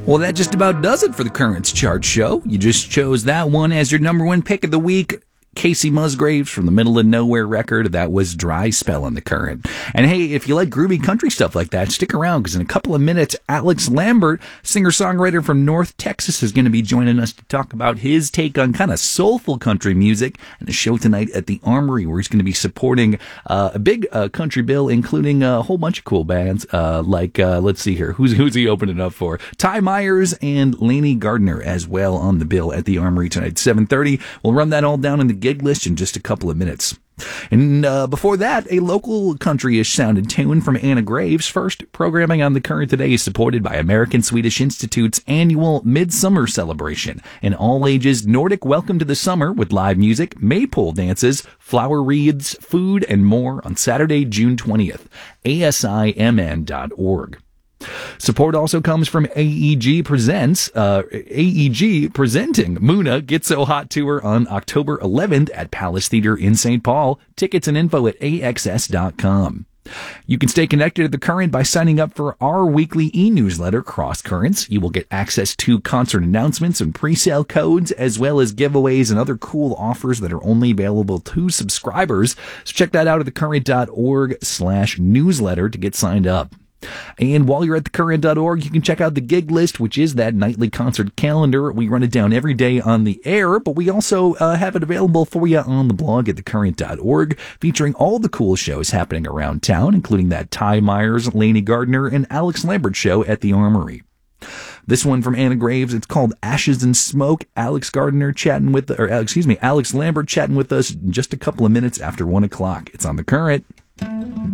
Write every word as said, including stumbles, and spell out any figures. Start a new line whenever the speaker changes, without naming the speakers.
Well, that just about does it for the Currents Chart Show. You just chose that one as your number one pick of the week. Casey Musgraves from the Middle of Nowhere record. That was Dry Spell on the Current. And hey, if you like groovy country stuff like that, stick around, because in a couple of minutes, Alex Lambert, singer-songwriter from North Texas, is going to be joining us to talk about his take on kind of soulful country music and a show tonight at the Armory, where he's going to be supporting uh, a big uh, country bill, including a whole bunch of cool bands, uh, like, uh, let's see here, who's who's he opening up for? Ty Myers and Laney Gardner as well on the bill at the Armory tonight, seven thirty. We'll run that all down in the gig list in just a couple of minutes. And uh, before that, a local country-ish sounding tune from Anna Graves. First, programming on the Current today is supported by American Swedish Institute's annual Midsummer Celebration, an all-ages Nordic welcome to the summer with live music, maypole dances, flower wreaths, food, and more on Saturday, June twentieth. A S I M N dot org. Support also comes from A E G Presents, uh, A E G presenting Muna Get So Hot Tour on October eleventh at Palace Theater in Saint Paul. Tickets and info at A X S dot com. You can stay connected to the Current by signing up for our weekly e-newsletter, Cross Currents. You will get access to concert announcements and pre-sale codes, as well as giveaways and other cool offers that are only available to subscribers. So check that out at thecurrent.org slash newsletter to get signed up. And while you're at thecurrent dot org, you can check out the gig list, which is that nightly concert calendar. We run it down every day on the air, but we also uh, have it available for you on the blog at thecurrent dot org, featuring all the cool shows happening around town, including that Ty Myers, Laney Gardner, and Alex Lambert show at the Armory. This one from Anna Graves, it's called Ashes and Smoke. Alex Gardner chatting with, or excuse me, Alex Lambert chatting with us in just a couple of minutes after one o'clock. It's on the Current.